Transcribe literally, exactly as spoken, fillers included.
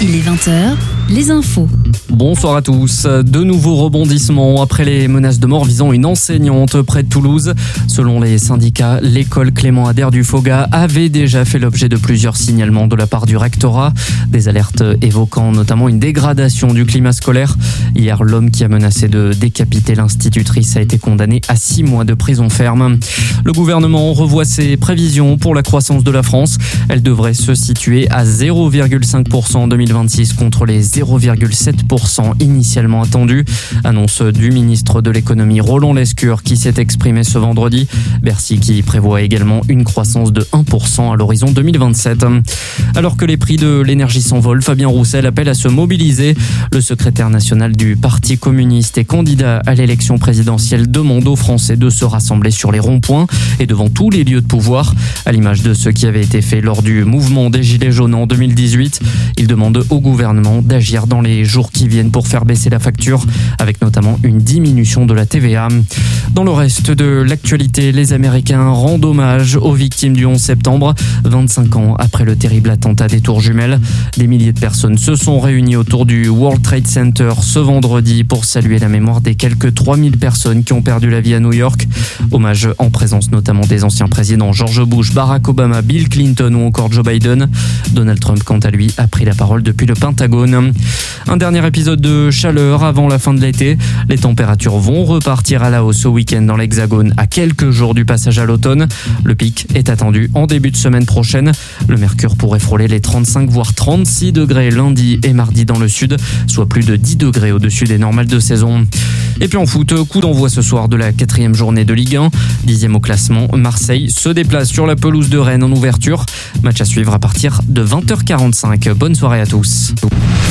Il est vingt heures, les infos. Bonsoir à tous. De nouveaux rebondissements après les menaces de mort visant une enseignante près de Toulouse. Selon les syndicats, l'école Clément Adair du Foga avait déjà fait l'objet de plusieurs signalements de la part du rectorat. Des alertes évoquant notamment une dégradation du climat scolaire. Hier, l'homme qui a menacé de décapiter l'institutrice a été condamné à six mois de prison ferme. Le gouvernement revoit ses prévisions pour la croissance de la France. Elle devrait se situer à zéro virgule cinq pour cent en deux mille vingt-six contre les zéro virgule sept pour cent initialement attendus. Annonce du ministre de l'économie Roland Lescure qui s'est exprimé ce vendredi. Bercy qui prévoit également une croissance de un pour cent à l'horizon deux mille vingt-sept. Alors que les prix de l'énergie s'envolent, Fabien Roussel appelle à se mobiliser. Le secrétaire national du Parti communiste et candidat à l'élection présidentielle demande aux Français de se rassembler sur les ronds-points et devant tous les lieux de pouvoir, à l'image de ce qui avait été fait lors du mouvement des Gilets jaunes en deux mille dix-huit. Il demande au gouvernement d'agir dans les jours qui viennent pour faire baisser la facture, avec notamment une diminution de la T V A. Dans le reste de l'actualité, les Américains rendent hommage aux victimes du onze septembre, vingt-cinq ans après le terrible attentat des Tours Jumelles. Des milliers de personnes se sont réunies autour du World Trade Center ce vendredi pour saluer la mémoire des quelques trois mille personnes qui ont perdu la vie à New York. Hommage en présence notamment des anciens présidents George Bush, Barack Obama, Bill Clinton ou encore Joe Biden. Donald Trump, quant à lui, a pris la parole depuis le Pentagone. Un dernier épisode de chaleur avant la fin de l'été. Les températures vont repartir à la hausse ce week-end dans l'Hexagone à quelques jours du passage à l'automne. Le pic est attendu en début de semaine prochaine. Le mercure pourrait frôler les trente-cinq voire trente-six degrés lundi et mardi dans le sud, soit plus de dix degrés au-dessus des normales de saison. Et puis en foot, coup d'envoi ce soir de la quatrième journée de Ligue un. Dixième au classement, Marseille se déplace sur la pelouse de Rennes en ouverture. Match à suivre à partir de vingt heures quarante-cinq. Bonne soirée à tous.